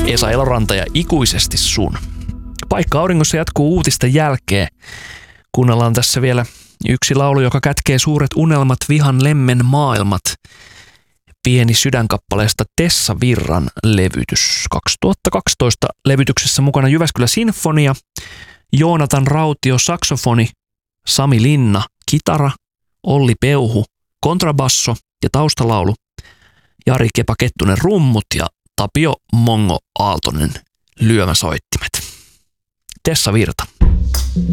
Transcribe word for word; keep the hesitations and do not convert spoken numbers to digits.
Esa Eloranta ja Ikuisesti sun. Paikka auringossa jatkuu uutisten jälkeen. Kuunnellaan tässä vielä yksi laulu, joka kätkee suuret unelmat, vihan lemmen maailmat. Pieni sydänkappaleesta Tessa Virran levytys. kaksituhattakaksitoista levytyksessä mukana Jyväskylä Sinfonia, Joonatan Rautio saksofoni, Sami Linna kitara, Olli Peuhu kontrabasso ja taustalaulu, Jari Kepa Kettunen rummut ja Tapio Mongo Aaltonen lyömäsoittimet. Tessa Virta.